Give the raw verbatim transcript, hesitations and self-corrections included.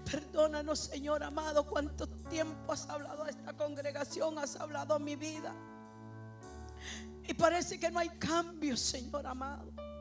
Perdónanos, Señor amado, cuánto tiempo has hablado a esta congregación, has hablado a mi vida, y parece que no hay cambio, Señor amado.